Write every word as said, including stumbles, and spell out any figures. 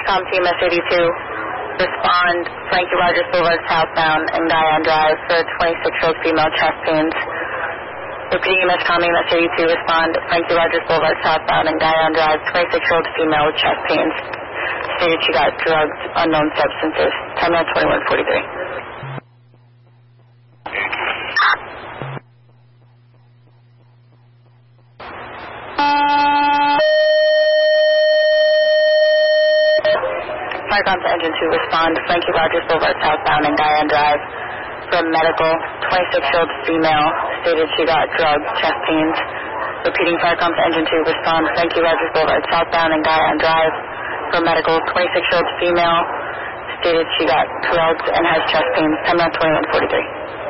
Farcom Team S eighty-two, respond Frankie Rogers Boulevard southbound and Guyan Drive for twenty-six-year-old female chest pains. Repeating EMSCOM S eighty-two, respond Frankie Rogers Boulevard southbound and Guyan Drive, twenty-six-year-old female with chest pains. Stated she got drugs, unknown substances. Time now twenty-one forty-three. Farcom to Engine two, respond Frankie Rogers Boulevard southbound and Guyan Drive for medical, twenty-six-year-old female, stated she got drugs, chest pains. Repeating Farcom to Engine two, respond Frankie Rogers Boulevard southbound and Guyan Drive for medical, twenty-six-year-old female, stated she got drugs and has chest pains. Time now twenty-one forty-three.